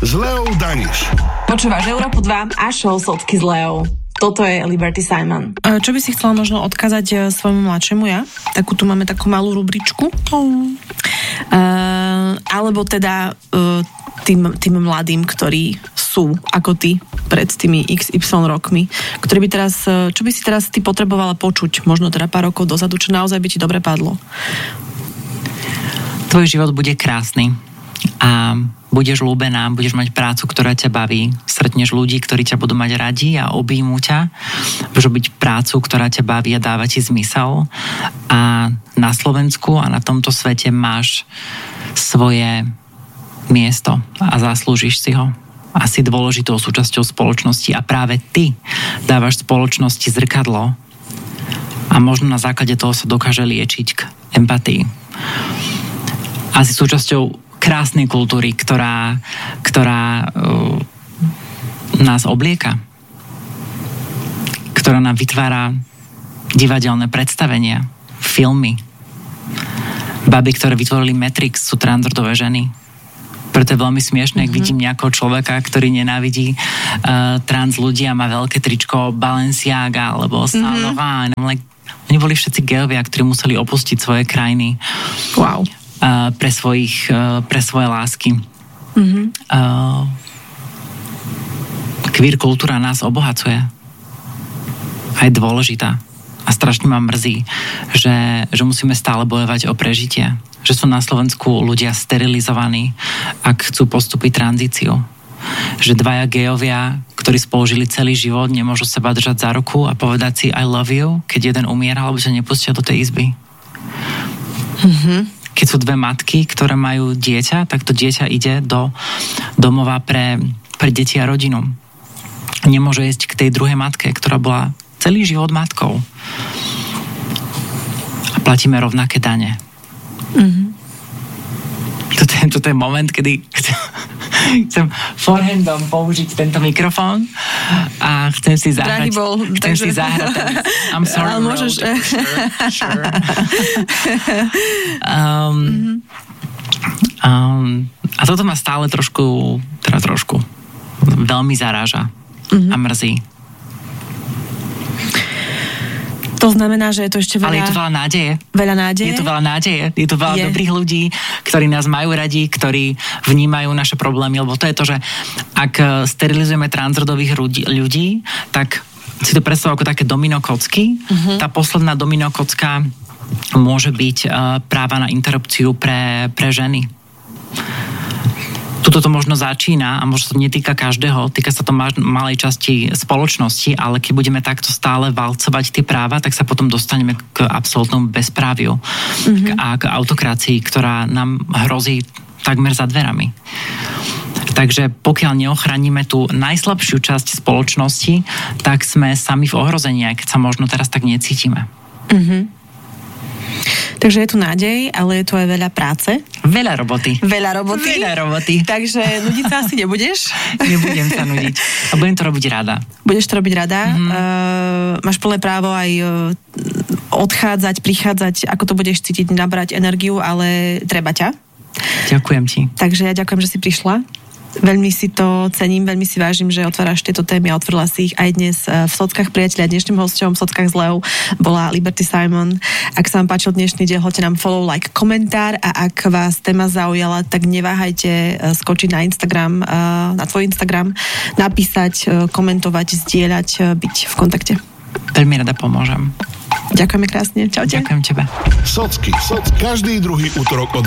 s Leou Daniš. Počúvaš Európu 2 a show Socky s Leou. Toto je Liberty Simon. Čo by si chcela možno odkázať svojmu mladšiemu ja? Tu máme takú malú rubričku. Alebo teda tým mladým, ktorí sú ako ty pred tými XY rokmi, ktorí by teraz, čo by si teraz ty potrebovala počuť, možno teda pár rokov dozadu, čo naozaj by ti dobre padlo? Tvoj život bude krásny a budeš ľúbená, budeš mať prácu, ktorá ťa baví, stretneš ľudí, ktorí ťa budú mať radi a objímu ťa, budeš robiť prácu, ktorá ťa baví a dáva ti zmysel a na Slovensku a na tomto svete máš svoje miesto a zaslúžiš si ho. A si dôležitou súčasťou spoločnosti a práve ty dávaš spoločnosti zrkadlo a možno na základe toho sa dokáže liečiť k empatii. A si súčasťou krásnej kultúry, ktorá nás oblieka, ktorá nám vytvára divadelné predstavenia, filmy. Baby, ktoré vytvorili Matrix, sú transrodové ženy. Preto je veľmi smiešné, ak vidím nejakého človeka, ktorý nenávidí trans ľudí a má veľké tričko Balenciaga alebo Saint Laurent. Oni boli všetci geovia, ktorí museli opustiť svoje krajiny. Wow. Pre svoje lásky. Queer kultúra nás obohacuje. A je dôležitá. A strašne ma mrzí, že musíme stále bojovať o prežitie. Že sú na Slovensku ľudia sterilizovaní, ak chcú postúpiť tranzíciu. Že dvaja gejovia, ktorí spolu žili celý život, nemôžu seba držať za ruku a povedať si I love you, keď jeden umiera, alebo sa nepustia do tej izby. Keď sú dve matky, ktoré majú dieťa, tak to dieťa ide do domova pre deti a rodinu. Nemôže ísť k tej druhej matke, ktorá bola celý život matkou. A platíme rovnaké dane. Toto je moment, kedy chcem forehandom použiť tento mikrofón a chcem si zahrať. Si zahrať. I'm sorry. Ale môžeš. Sure. A toto ma stále trošku veľmi zaráža a mrzí. To znamená, že je to ešte veľa... Ale je to veľa nádeje. Veľa nádeje? Je to veľa nádeje. Je to veľa dobrých ľudí, ktorí nás majú radi, ktorí vnímajú naše problémy, lebo to je to, že ak sterilizujeme transrodových ľudí, tak si to predstavujú ako také domino kocky. Tá posledná domino kocka môže byť práva na interrupciu pre ženy. Tuto to možno začína a možno to netýka každého, týka sa to malej časti spoločnosti, ale keď budeme takto stále valcovať tie práva, tak sa potom dostaneme k absolútnom bezpráviu a k autokracii, ktorá nám hrozí takmer za dverami. Takže pokiaľ neochránime tú najslabšiu časť spoločnosti, tak sme sami v ohrození, aj keď sa možno teraz tak necítime. Takže je tu nádej, ale je tu aj veľa práce. Veľa roboty. Takže nudiť sa asi nebudeš? Nebudem sa nudiť. A budem to robiť rada. Budeš to robiť rada. Máš plné právo aj odchádzať, prichádzať, ako to budeš cítiť, nabrať energiu, ale treba ťa. Ďakujem ti. Takže ja ďakujem, že si prišla. Veľmi si to cením, veľmi si vážim, že otváraš tieto témy a otvorila si ich aj dnes v Sockách, priatelia. Dnešným hosťom v Sockách s Leou bola Liberty Simon. Ak sa vám páčil dnešný diel, hoďte nám follow, like, komentár a ak vás téma zaujala, tak neváhajte skočiť na Instagram, na tvoj Instagram, napísať, komentovať, zdieľať, byť v kontakte. Veľmi rada pomôžem. Ďakujeme krásne. Čaute. Ďakujem tebe. Socky. Každý druhý utorok od